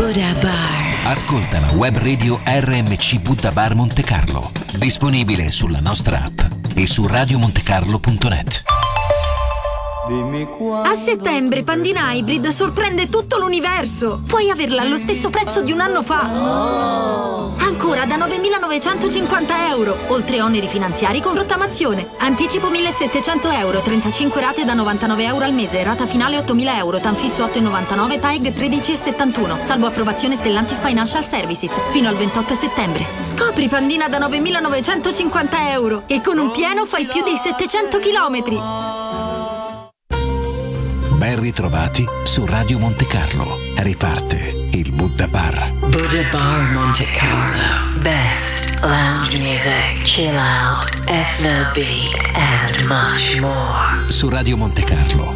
Buddha Bar. Ascolta la web radio RMC Buddha Bar Monte Carlo, disponibile sulla nostra app e su radiomontecarlo.net. A settembre Pandina Hybrid sorprende tutto l'universo. Puoi averla allo stesso prezzo di un anno fa. Ancora da 9.950 euro, oltre oneri finanziari con rottamazione. Anticipo 1.700 euro, 35 rate da 99 euro al mese, rata finale 8.000 euro, tanfisso 8,99, TAEG 13,71, salvo approvazione Stellantis Financial Services, fino al 28 settembre. Scopri Pandina da 9.950 euro e con un pieno fai più di 700 chilometri. Ben ritrovati su Radio Monte Carlo. Riparte il Buddha Bar. Buddha Bar Monte Carlo. Best lounge music, chill out, ethno beat, and much more. Su Radio Monte Carlo